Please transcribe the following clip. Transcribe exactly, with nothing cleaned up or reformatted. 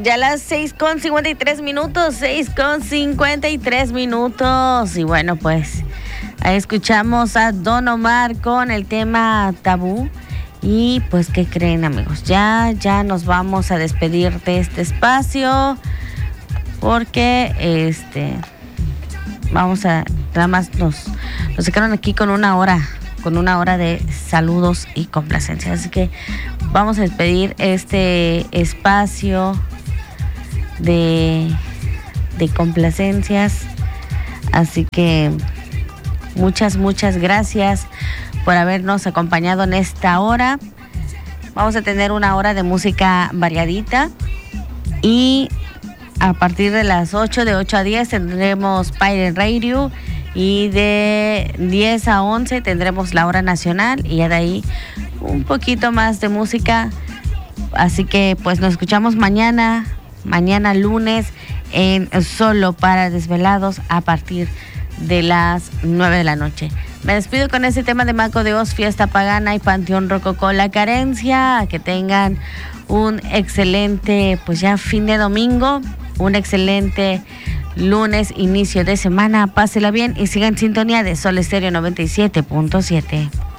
Ya las seis con cincuenta y tres minutos, seis con cincuenta y tres minutos. Y bueno, pues ahí escuchamos a Don Omar con el tema Tabú. Y pues, ¿qué creen, amigos? Ya, ya nos vamos a despedir de este espacio. Porque, este, vamos a, nada más nos, nos sacaron aquí con una hora, con una hora de saludos y complacencias. Así que vamos a despedir este espacio de, de complacencias. Así que muchas, muchas gracias por habernos acompañado en esta hora. Vamos a tener una hora de música variadita y a partir de las ocho, de ocho a diez tendremos Pirate Radio y de diez a once tendremos la hora nacional y ya de ahí un poquito más de música. Así que pues nos escuchamos mañana, mañana lunes en Solo para Desvelados a partir de las nueve de la noche. Me despido con ese tema de Mago de Oz, Fiesta Pagana y Panteón Rococó, La Carencia. Que tengan un excelente, pues ya fin de domingo, un excelente lunes, inicio de semana. Pásela bien y sigan en sintonía de Sol Estéreo noventa y siete punto siete.